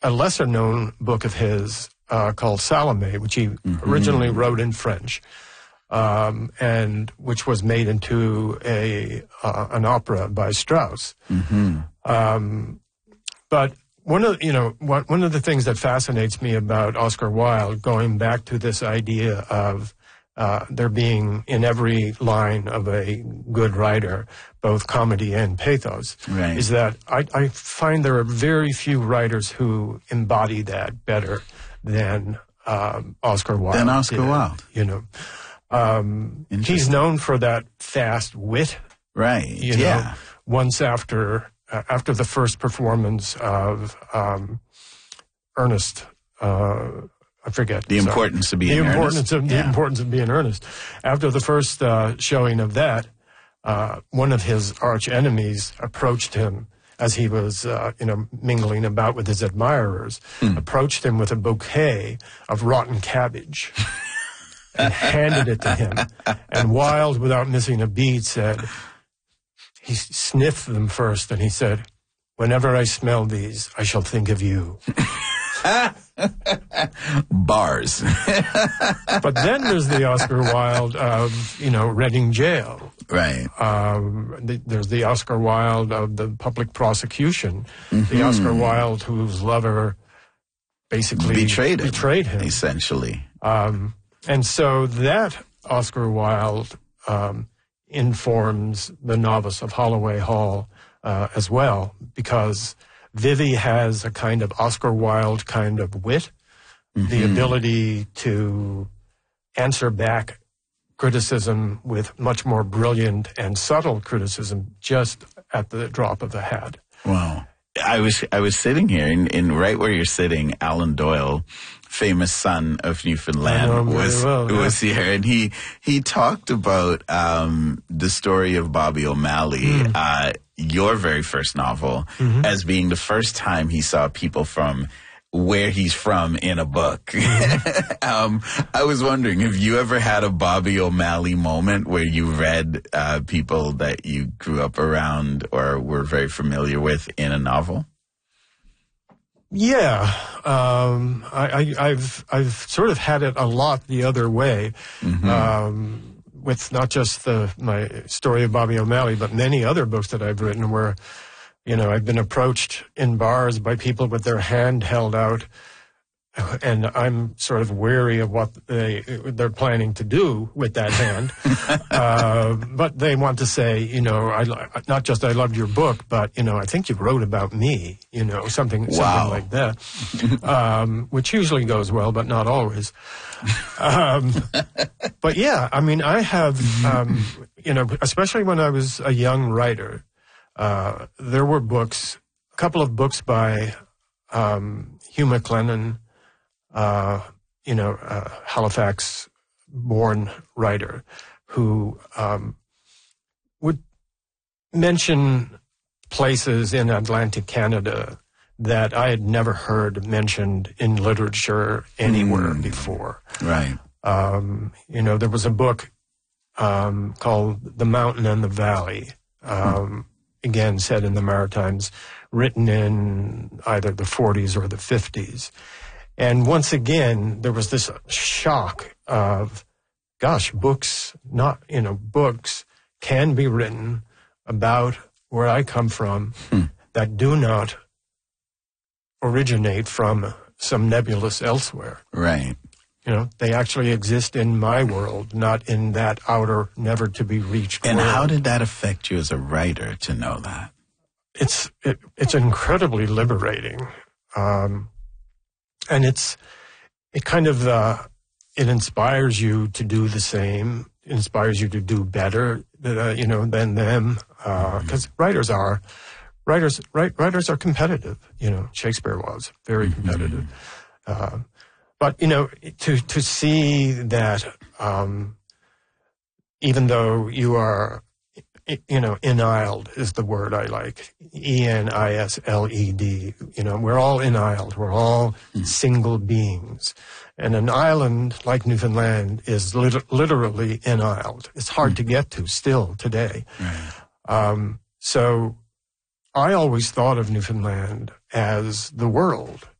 a lesser-known book of his called Salome, which he originally wrote in French, and which was made into an opera by Strauss. But one of the things that fascinates me about Oscar Wilde, going back to this idea of there being in every line of a good writer both comedy and pathos, is that I find there are very few writers who embody that better than Oscar Wilde. Than Oscar Wilde. You know, he's known for that fast wit. Right. You know, once after the first performance of Ernest, I forget. The importance of being earnest. The importance of being earnest. After the first showing of that, one of his arch enemies approached him as he was, mingling about with his admirers, approached him with a bouquet of rotten cabbage and handed it to him. And Wilde, without missing a beat, said, he sniffed them first and he said, "Whenever I smell these, I shall think of you." Bars. But then there's the Oscar Wilde of, Reading Jail. Right. There's the Oscar Wilde of the public prosecution. The Oscar Wilde whose lover basically betrayed him. Essentially. And so that Oscar Wilde informs The Novice of Holloway Hall as well, because Vivie has a kind of Oscar Wilde kind of wit, the ability to answer back criticism with much more brilliant and subtle criticism just at the drop of a hat. Wow. I was sitting here, in right where you're sitting, Alan Doyle, famous son of Newfoundland, was here, and he talked about the story of Bobby O'Malley, your very first novel, as being the first time he saw people from where he's from in a book. I was wondering, have you ever had a Bobby O'Malley moment where you read people that you grew up around or were very familiar with in a novel? Yeah, I've sort of had it a lot the other way, with not just my story of Bobby O'Malley, but many other books that I've written where, I've been approached in bars by people with their hand held out, and I'm sort of wary of what they're planning to do with that hand. But they want to say, not just I loved your book, but, I think you wrote about me, something like that, which usually goes well, but not always. But yeah, I mean, I have, especially when I was a young writer, there were a couple of books by Hugh MacLennan, Halifax-born writer, who would mention places in Atlantic Canada that I had never heard mentioned in literature anywhere before. Right. There was a book called The Mountain and the Valley, again set in the Maritimes, written in either the 40s or the 50s. And once again, there was this shock of, gosh, books can be written about where I come from that do not originate from some nebulous elsewhere. Right. They actually exist in my world, not in that outer, never to be reached world. And how did that affect you as a writer to know that? It's incredibly liberating. And it inspires you to do the same, inspires you to do better, than them. Because writers are competitive. Shakespeare was very competitive. But, to see that, even though you are, eniled is the word I like, ENISLED, we're all eniled. We're all single beings. And an island like Newfoundland is literally eniled. It's hard to get to still today. Right. So I always thought of Newfoundland as the world.